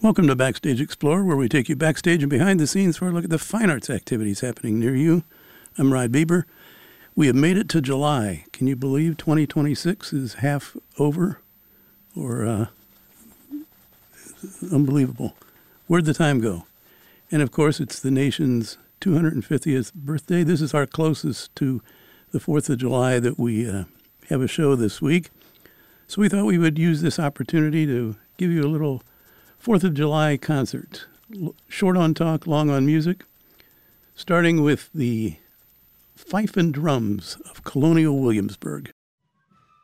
Welcome to Backstage Explorer, where we take you backstage and behind the scenes for a look at the fine arts activities happening near you. I'm Rod Bieber. We have made it to July. Can you believe 2026 is half over? Or unbelievable. Where'd the time go? And of course, it's the nation's 250th birthday. This is our closest to the 4th of July that we have a show this week. So we thought we would use this opportunity to give you a little 4th of July concert. Short on talk, long on music. Starting with the Fife and Drums of Colonial Williamsburg.